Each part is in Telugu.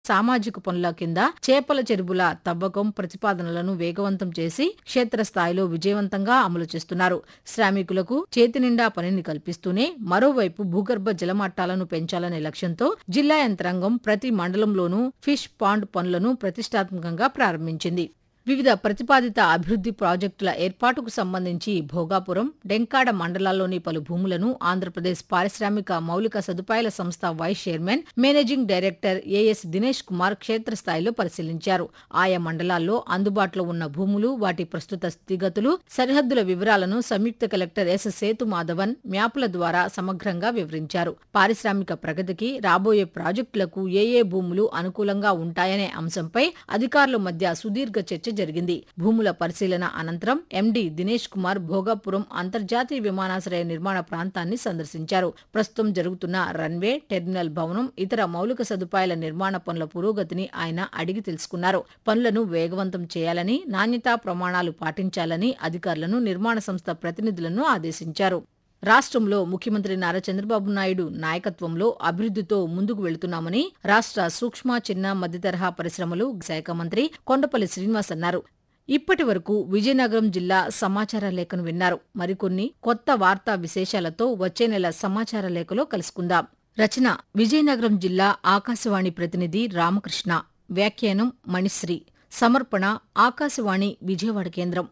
సామాజిక పనుల కింద చేపల చెరువుల తవ్వకం ప్రతిపాదనలను వేగవంతం చేసి క్షేత్రస్థాయిలో విజయవంతంగా అమలు చేస్తున్నారు. శ్రామికులకు చేతినిండా పనిని కల్పిస్తూనే మరోవైపు భూగర్భ జలమట్టాలను పెంచాలనే లక్ష్యంతో జిల్లా యంత్రాంగం ప్రతి మండలంలోనూ ఫిష్ పాండ్ పనులను ప్రతిష్టాత్మకంగా ప్రారంభించింది. వివిధ ప్రతిపాదిత అభివృద్ధి ప్రాజెక్టుల ఏర్పాటుకు సంబంధించి భోగాపురం, డెంకాడ మండలాల్లోని పలు భూములను ఆంధ్రప్రదేశ్ పారిశ్రామిక మౌలిక సదుపాయాల సంస్థ vice chairman, managing director as Dinesh Kumar క్షేత్రస్థాయిలో పరిశీలించారు. ఆయా మండలాల్లో అందుబాటులో ఉన్న భూములు, వాటి ప్రస్తుత స్థితిగతులు, సరిహద్దుల వివరాలను సంయుక్త కలెక్టర్ ఎస్ సేతుమాధవన్ మ్యాపుల ద్వారా సమగ్రంగా వివరించారు. పారిశ్రామిక ప్రగతికి రాబోయే ప్రాజెక్టులకు ఏ భూములు అనుకూలంగా ఉంటాయనే అంశంపై అధికారుల మధ్య సుదీర్ఘ చర్చ జరిగింది. భూముల పరిశీలన అనంతరం ఎండీ దినేష్ కుమార్ భోగాపురం అంతర్జాతీయ విమానాశ్రయ నిర్మాణ ప్రాంతాన్ని సందర్శించారు. ప్రస్తుతం జరుగుతున్న రన్వే, టెర్మినల్ భవనం, ఇతర మౌలిక సదుపాయాల నిర్మాణ పనుల పురోగతిని ఆయన అడిగి తెలుసుకున్నారు. పనులను వేగవంతం చేయాలని, నాణ్యతా ప్రమాణాలు పాటించాలని అధికారులను, నిర్మాణ సంస్థ ప్రతినిధులను ఆదేశించారు. రాష్ట్రంలో ముఖ్యమంత్రి నారా చంద్రబాబు నాయుడు నాయకత్వంలో అభివృద్ధితో ముందుకు వెళుతున్నామని రాష్ట్ర సూక్ష్మ, చిన్న, మధ్యతరహా పరిశ్రమలు శాఖ మంత్రి కొండపల్లి శ్రీనివాస్ అన్నారు. ఇప్పటి వరకు విజయనగరం జిల్లా సమాచార లేఖను విన్నారు. మరికొన్ని కొత్త వార్తా విశేషాలతో వచ్చే నెల సమాచార లేఖలో కలుసుకుందాం. రచన విజయనగరం జిల్లా ఆకాశవాణి ప్రతినిధి రామకృష్ణ. వ్యాఖ్యానం మణిశ్రీ. సమర్పణ ఆకాశవాణి విజయవాడ కేంద్రం.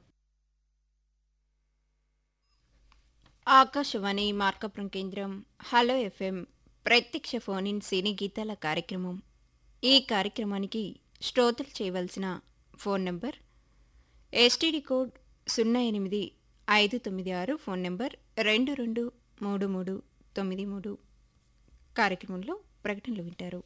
ఆకాశవాణి మార్కాపురం కేంద్రం. హలో ఎఫ్ఎం ప్రత్యక్ష ఫోన్ ఇన్ సినీ గీతాల కార్యక్రమం. ఈ కార్యక్రమానికి శ్రోతలు చేయవలసిన phone number STD code 08596, phone number 223393. కార్యక్రమంలో ప్రకటనలు వింటారు.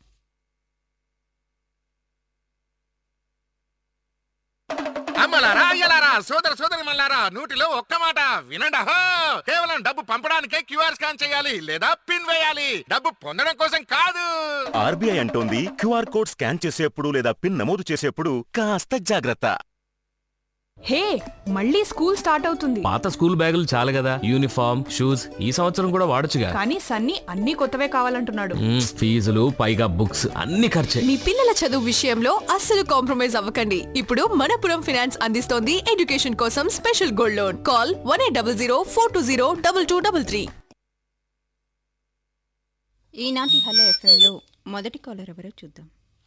అమ్మలారా, అయ్యలారా, సోదర సోదరి మల్లారా, నూటిలో ఒక్క మాట వినండి. కేవలం డబ్బు పంపడానికే క్యూఆర్ స్కాన్ చేయాలి లేదా పిన్ వేయాలి, డబ్బు పొందడం కోసం కాదు. ఆర్బీఐ అంటోంది క్యూఆర్ కోడ్ స్కాన్ చేసేప్పుడు లేదా పిన్ నమోదు చేసేప్పుడు కాస్త జాగ్రత్త. హే, మళ్ళీ స్కూల్ స్టార్ట్ అవుతుంది. పాత స్కూల్ బ్యాగులు చాలు కదా, యూనిఫామ్, షూస్ ఈ సంవత్సరం కూడా వాడొచ్చుగా. కానీ సన్నీ అన్ని కొత్తవే కావాలంటున్నాడు. ఫీజులు పైగా బుక్స్ అన్ని ఖర్చే. మీ పిల్లల చదువు విషయంలో అస్సలు కాంప్రమైజ్ అవ్వకండి. ఇప్పుడు మనపురం ఫైనాన్స్ అందిస్తోంది ఎడ్యుకేషన్ కోసం స్పెషల్ గోల్డ్ లోన్. కాల్ 1800 420 2233. ఈనాటి హలో ఎఫ్ఎంలో మొదటి కాలర్ ఎవరో చూద్దాం.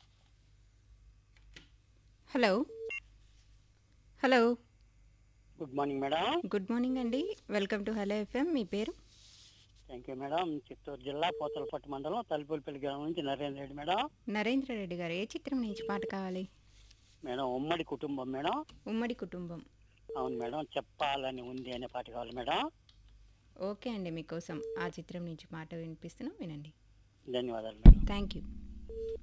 Hello hello good morning madam. Good morning అండి. Welcome to hello FM. మీ పేరు? Thank you madam. చిత్తూరు జిల్లా పోతలపట్టు మండలం తలుపులపల్లి గ్రామం నుంచి నరేంద్ర రెడ్డి మేడం. నరేంద్ర రెడ్డి గారు, ఏ చిత్రం నుంచి పాట కావాలి? మేడం ఉమ్మడి కుటుంబం మేడం. ఉమ్మడి కుటుంబం. అవును మేడం. చెప్పాలని ఉంది అనే పాట కావాలి మేడం. ఓకే అండి, మీకోసం ఆ చిత్రం నుంచి పాట వినిపిస్తున్నాం, వినండి. ధన్యవాదాలు మేడం. Thank you.